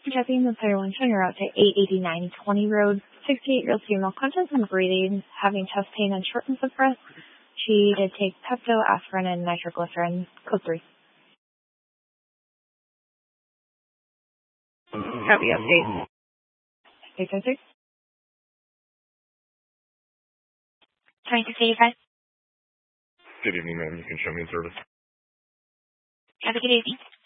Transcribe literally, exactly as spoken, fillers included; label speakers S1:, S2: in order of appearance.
S1: Checking the player one, showing her out to eight eighty-nine twenty road. sixty-eight-year-old female, conscious and breathing, having chest pain and shortness of breath. She did take Pepto, aspirin, and nitroglycerin. Code three.
S2: Copy update.
S1: Eight oh six.
S3: twenty-six eighty-five.
S4: Good evening, ma'am. You can show me in service.
S3: Have a good evening.